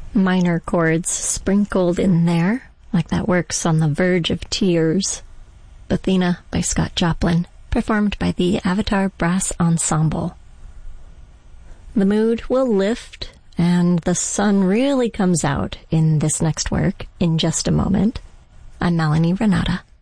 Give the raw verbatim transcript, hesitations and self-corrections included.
Minor chords sprinkled in there, like that works on the verge of tears. Athena by Scott Joplin, performed by the Avatar Brass Ensemble. The mood will lift, and the sun really comes out in this next work in just a moment. I'm Melanie Renata.